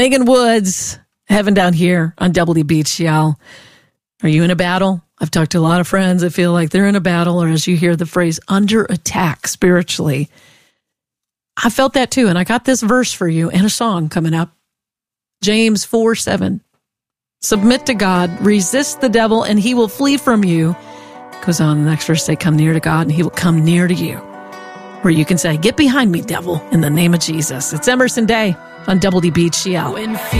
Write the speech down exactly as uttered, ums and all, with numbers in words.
Megan Woods, Heaven Down Here on W D B H, y'all. Are you in a battle? I've talked to a lot of friends that feel like they're in a battle, or as you hear the phrase, under attack spiritually. I felt that too, and I got this verse for you and a song coming up. James four seven. Submit to God, resist the devil, and he will flee from you. Goes on, the next verse say, come near to God, and he will come near to you. Where you can say, get behind me, devil, in the name of Jesus. It's Emerson Day on W D B H.